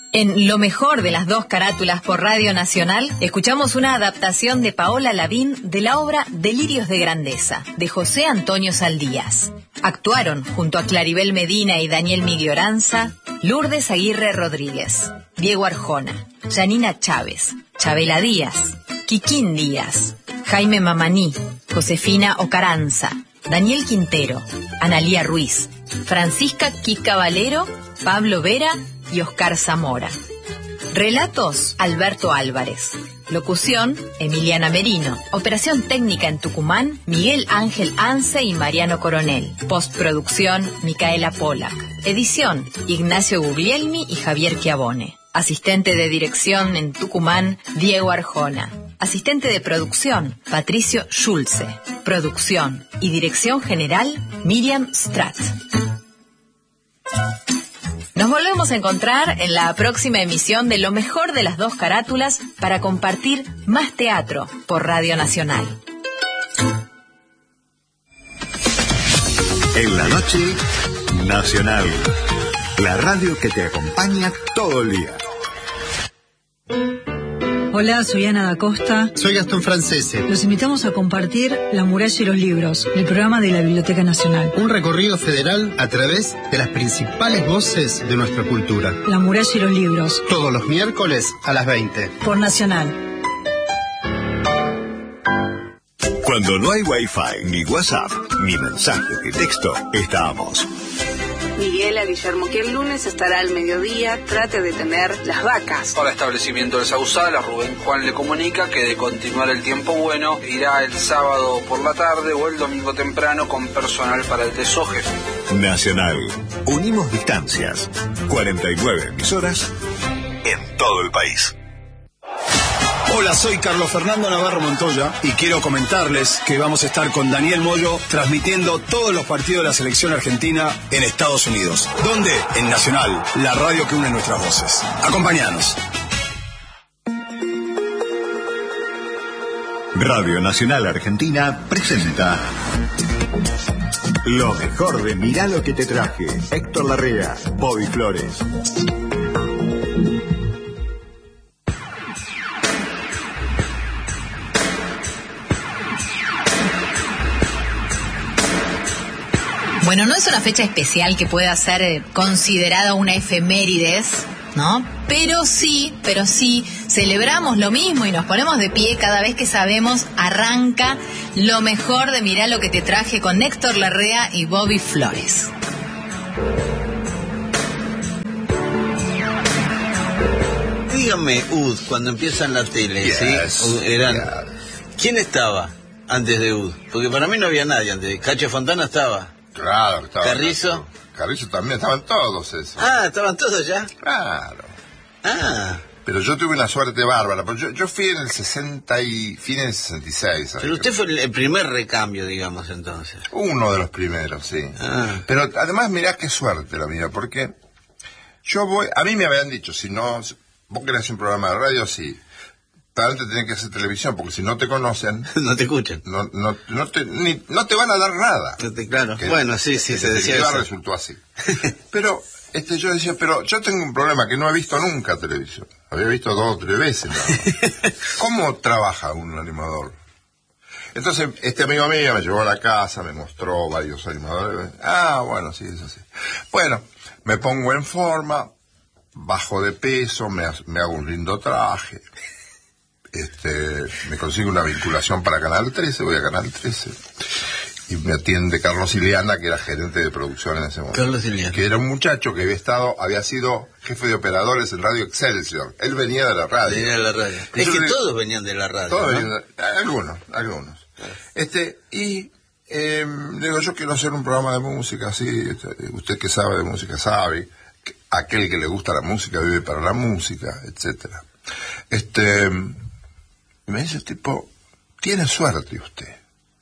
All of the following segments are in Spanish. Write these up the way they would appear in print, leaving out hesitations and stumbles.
En Lo mejor de las dos carátulas por Radio Nacional, escuchamos una adaptación de Paola Lavín de la obra Delirios de Grandeza, de José Antonio Saldías. Actuaron junto a Claribel Medina y Daniel Miglioranza, Lourdes Aguirre Rodríguez, Diego Arjona, Yanina Chávez, Chabela Díaz, Quiquín Díaz, Jaime Mamaní, Josefina Ocaranza, Daniel Quintero, Analía Ruiz, Francisca Quica Valero, Pablo Vera y Oscar Zamora. Relatos, Alberto Álvarez. Locución, Emiliana Merino. Operación técnica en Tucumán, Miguel Ángel Anse y Mariano Coronel. Postproducción, Micaela Pollack. Edición, Ignacio Guglielmi y Javier Chiavone. Asistente de dirección en Tucumán, Diego Arjona. Asistente de producción, Patricio Schulze. Producción y dirección general, Miriam Stratt. Nos volvemos a encontrar en la próxima emisión de Lo mejor de las dos carátulas para compartir más teatro por Radio Nacional. En la noche, Nacional. La radio que te acompaña todo el día. Hola, soy Ana da Costa. Soy Gastón Francese. Los invitamos a compartir La muralla y los libros, el programa de la Biblioteca Nacional. Un recorrido federal a través de las principales voces de nuestra cultura. La muralla y los libros. Todos los miércoles a las 20. Por Nacional. Cuando no hay Wi-Fi, ni WhatsApp, ni mensajes de texto, estamos. Miguel a Guillermo que el lunes estará al mediodía, trate de tener las vacas. Para establecimiento de Sausal, a Rubén Juan le comunica que de continuar el tiempo bueno, irá el sábado por la tarde o el domingo temprano con personal para el desoje. Nacional. Unimos distancias. 49 emisoras en todo el país. Hola, soy Carlos Fernando Navarro Montoya y quiero comentarles que vamos a estar con Daniel Moyo transmitiendo todos los partidos de la selección argentina en Estados Unidos. ¿Dónde? En Nacional, la radio que une nuestras voces. Acompáñanos. Radio Nacional Argentina presenta lo mejor de Mirá lo que te traje. Héctor Larrea, Bobby Flores. Bueno, no es una fecha especial que pueda ser considerada una efemérides, ¿no? Pero sí, celebramos lo mismo y nos ponemos de pie cada vez que sabemos arranca lo mejor de Mirá lo que te traje con Héctor Larrea y Bobby Flores. Dígame, UD, cuando empiezan la tele, ¿sí? ¿Quién estaba antes de UD? Porque para mí no había nadie antes. Cacho Fontana estaba. Claro, estaba. ¿Carrizo? Carrizo también, estaban todos esos. Ah, ¿estaban todos ya? Claro. Ah. Pero yo tuve una suerte bárbara, porque yo fui en el 60 y fines del 66. Pero usted fue el primer recambio, digamos, entonces. Uno de los primeros, sí. Ah. Pero además mirá qué suerte la mía, porque a mí me habían dicho, si no, vos querés hacer un programa de radio, sí. Antes tenés que hacer televisión, porque si no te conocen... no te escuchan. No te van a dar nada. Claro. Bueno, sí, se decía eso. Resultó así. Pero yo decía, pero yo tengo un problema, que no he visto nunca televisión. Había visto 2 o 3 veces nada más. ¿Cómo trabaja un animador? Entonces, este amigo mío me llevó a la casa, me mostró varios animadores. Ah, bueno, sí, eso sí. Bueno, me pongo en forma, bajo de peso, me hago un lindo traje. Me consigo una vinculación para Canal 13, voy a Canal 13 y me atiende Carlos Ileana, que era gerente de producción en ese momento. Carlos Ileana. Que era un muchacho que había sido jefe de operadores en Radio Excelsior. Él venía de la radio. Venía de la radio. Es que todos venían de la radio, todos, ¿no? Algunos. Le digo, yo quiero hacer un programa de música, así, usted que sabe de música sabe, aquel que le gusta la música vive para la música, etcétera. Me dice el tipo, tiene suerte usted.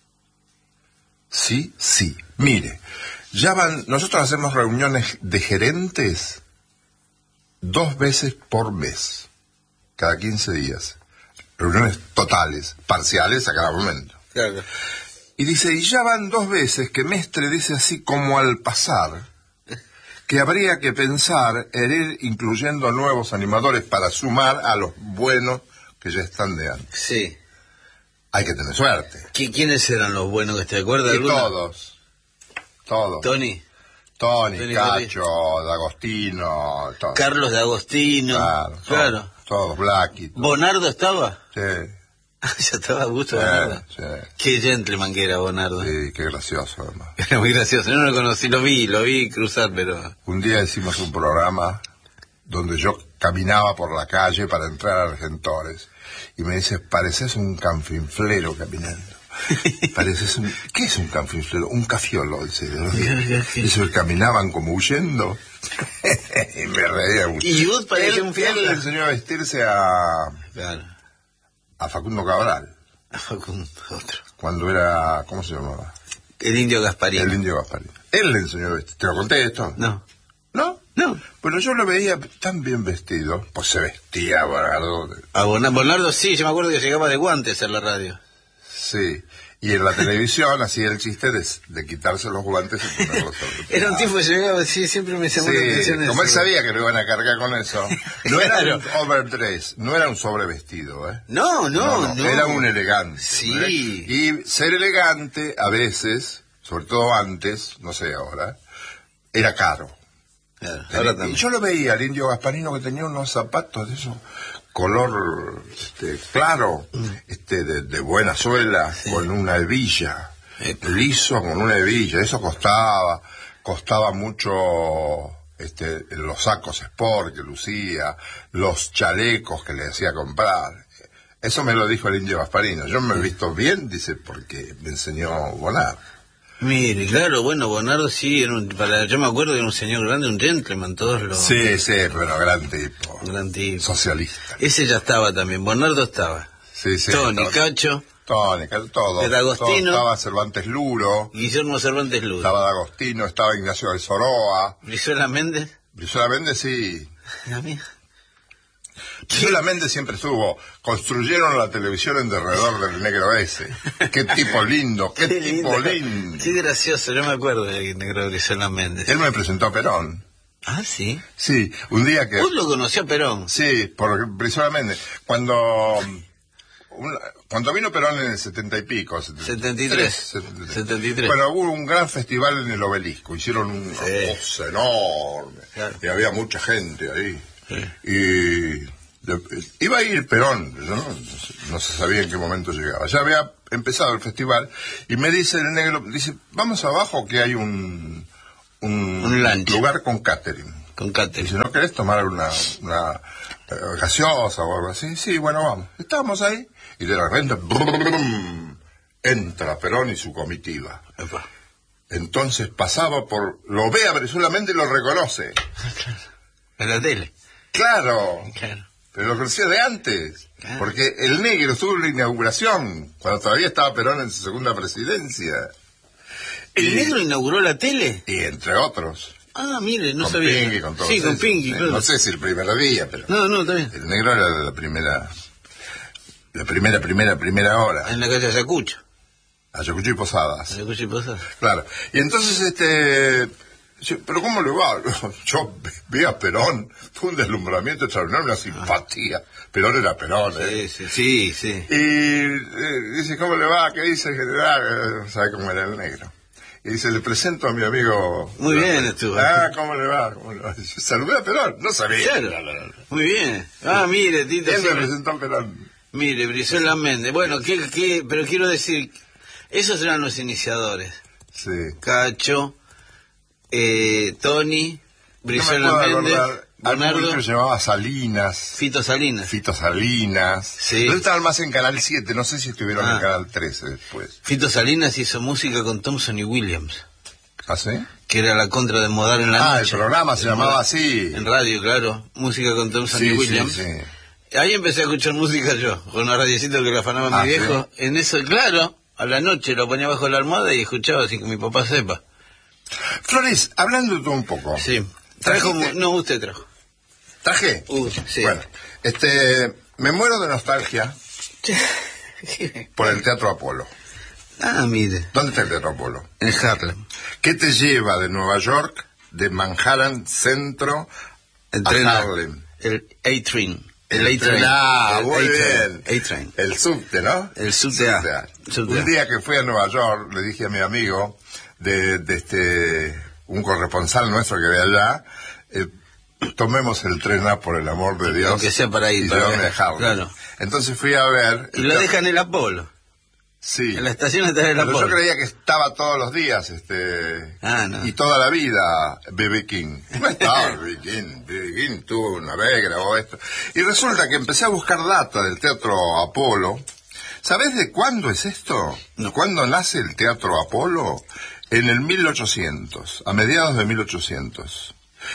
Sí. Mire, nosotros hacemos reuniones de gerentes 2 veces por mes, cada 15 días. Reuniones totales, parciales a cada momento. Claro. Y dice, y ya van 2 veces que Mestre dice así como al pasar, que habría que pensar en ir incluyendo nuevos animadores para sumar a los buenos que ya están de antes. Sí. Hay que tener suerte. ¿Quiénes eran los buenos que te acuerdas? Y todos. Tony, Cacho, D'Agostino, todos. Carlos D'Agostino. Claro. Todos, Blackie. ¿Bonardo estaba? Sí. Ya estaba a gusto Bonardo. Sí. Qué gentleman que era Bonardo. Sí, qué gracioso además. Era muy gracioso. Yo no lo conocí, lo vi cruzar, pero... Un día hicimos un programa donde yo caminaba por la calle para entrar a Argentores y me dice, pareces un canfinflero caminando. Pareces ¿Qué es un canfinflero? Un cafiolo, dice. Eso, caminaban como huyendo. Y me reía mucho. Y Ud parecía un fiel. Él le enseñó a vestirse a Facundo Cabral. A Facundo, otro. Cuando era, ¿cómo se llamaba? El Indio Gasparín. El Indio Gasparín. Él le enseñó a vestir. ¿Te lo conté esto? No. ¿No? No. Bueno, yo lo veía tan bien vestido, pues se vestía Bonardo. Bonardo sí, yo me acuerdo que llegaba de guantes a la radio. Sí, y en la televisión hacía el chiste de quitarse los guantes y ponerlos sobre. Era un tipo que llegaba, sí, siempre me llamó la atención. Como él eso. sabía que lo iban a cargar con eso. No era un overdress, no era un sobrevestido, ¿eh? No. Era un elegante. Sí. ¿eh? Y ser elegante, a veces, sobre todo antes, no sé ahora, era caro. Claro, ahora también. Y yo lo veía al Indio Gasparino que tenía unos zapatos de esos color claro, de buena suela, sí, con una hebilla, liso con una hebilla. Eso costaba mucho, los sacos sport que lucía, los chalecos que le hacía comprar. Eso me lo dijo el Indio Gasparino. Yo me he visto bien, dice, porque me enseñó Bonardo. Mire, claro, bueno, Bonardo sí, yo me acuerdo de un señor grande, un gentleman, todos los... Sí, pero gran tipo. Gran tipo. Socialista. Ese ya estaba también, Bonardo estaba. Sí. Tony, Cacho. Todo. De D'Agostino. Estaba Cervantes Luro. Guillermo Cervantes Luro. Estaba D'Agostino, estaba Ignacio de Soroa. ¿Brizuela Méndez? Brizuela Méndez, sí. La mía. Brizuela Méndez siempre estuvo. Construyeron la televisión en derredor del negro ese. Qué tipo lindo, qué tipo lindo. Qué gracioso, yo me acuerdo del negro Brizuela Méndez. Él me presentó a Perón. Ah, ¿sí? Sí, un día que... ¿Vos lo conoció a Perón? Sí, por Brizuela Méndez. Cuando vino Perón en el 70 y pico... 73. Bueno, hubo un gran festival en el Obelisco. Hicieron una cosa enorme. Claro. Y había mucha gente ahí. Sí. Y... iba a ir Perón, no se sabía en qué momento llegaba. Ya había empezado el festival y me dice el negro, vamos abajo que hay un lugar con catering. Dice, ¿no querés tomar una gaseosa o algo así? Sí, bueno, vamos. Estábamos ahí y de repente entra Perón y su comitiva. Epa. Entonces pasaba lo ve a Brizuela Méndez y lo reconoce. En la tele. Claro. Pero lo conocía de antes, porque el negro estuvo en la inauguración, cuando todavía estaba Perón en su segunda presidencia. ¿El negro inauguró la tele? Y entre otros. Ah, mire, no con sabía. Pingui, con todos sí, con esos. Pingui, claro. No sé si el primer día, pero... No, está bien. El negro era de la primera hora. En la calle Ayacucho. Ayacucho y Posadas. Ayacucho y Posadas. Claro. Y entonces, pero ¿cómo le va? Yo vi a Perón, fue un deslumbramiento extraordinario, una simpatía. Perón era Perón, Sí. Y dice, ¿cómo le va? ¿Qué dice el general? ¿Sabe cómo era el negro? Y dice, le presento a mi amigo... Muy bien estuvo. ¿Cómo le va? Dice, saludé a Perón, no sabía. Claro. Muy bien. Mire, Tito. Él me presentó a Perón. Mire, Brizuela Méndez. Bueno, pero quiero decir, esos eran los iniciadores. Sí. Cacho... Tony, Brizuela Méndez, Bonardo, que se llamaba Salinas. Fito Salinas. Sí. No estaban más en Canal 7, no sé si estuvieron en Canal 13 después. Fito Salinas hizo música con Thompson y Williams. ¿Ah, sí? Que era la contra de Modar en la noche. El programa se llamaba así. En radio, claro. Música con Thompson y Williams. Sí. Ahí empecé a escuchar música yo, con una radiecita que la afanaba mi viejo. ¿Sí? En eso, claro, a la noche lo ponía bajo la almohada y escuchaba sin que mi papá sepa. Flores, hablando tú un poco. Sí. Usted trajo. ¿Traje? Sí. Bueno, me muero de nostalgia por el Teatro Apolo. Ah, mire. ¿Dónde está el Teatro Apolo? En Harlem. ¿Qué te lleva de Nueva York de Manhattan Centro a Harlem. El A-Train. El A-Train. Muy bien. A-Train. El subte, ¿no? El subte A. Un día que fui a Nueva York, le dije a mi amigo un corresponsal nuestro que ve allá, tomemos el tren A por el amor de Dios. Aunque sea para ir. Y yo me dejaron. Claro. Entonces fui a ver. Y lo dejan en el Apolo. Sí. En la estación está en el Apolo. Pero yo creía que estaba todos los días, no. y toda la vida B.B. King. No estaba B.B. King. B.B. King tuvo una vez, grabó esto. Y resulta que empecé a buscar data del Teatro Apolo. ¿Sabés de cuándo es esto? No. ¿Cuándo nace el Teatro Apolo? En el 1800, a mediados de 1800.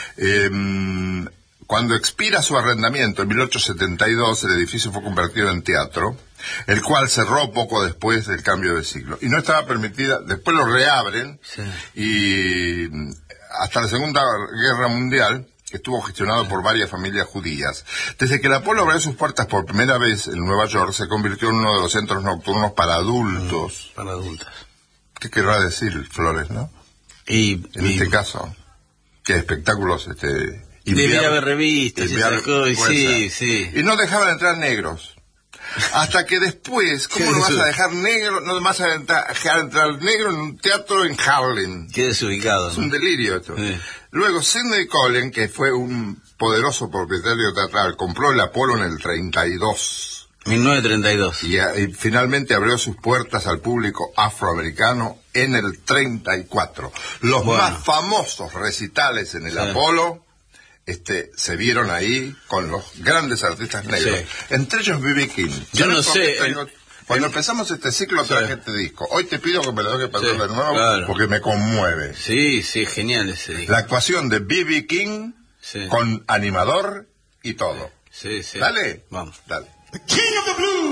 Cuando expira su arrendamiento en 1872, el edificio fue convertido en teatro, el cual cerró poco después del cambio de siglo. Y no estaba permitida, después lo reabren, y hasta la Segunda Guerra Mundial estuvo gestionado por varias familias judías. Desde que el Apolo abrió sus puertas por primera vez en Nueva York, se convirtió en uno de los centros nocturnos para adultos. Para adultos. ¿Qué querrá decir, Flores, no? En este caso, ¿qué espectáculos, debía haber revistas, sí. Y no dejaban entrar negros. Hasta que después, ¿cómo no vas a dejar negro? No vas a dejar entrar negro en un teatro en Harlem. Qué desubicado. Es un delirio esto. Sí. Luego, Sidney Collen, que fue un poderoso propietario teatral, compró el Apolo en el 32. 1932. Y finalmente abrió sus puertas al público afroamericano en el 34. Los más famosos recitales en el Apolo se vieron ahí con los grandes artistas negros. Sí. Entre ellos B.B. King. Yo no sé. Cuando empezamos este ciclo traje este disco. Hoy te pido que me lo dejes pasar de nuevo porque me conmueve. Sí, genial ese disco. La actuación de B.B. King con animador y todo. Sí. Dale. Vamos. Dale. The King of the Blues.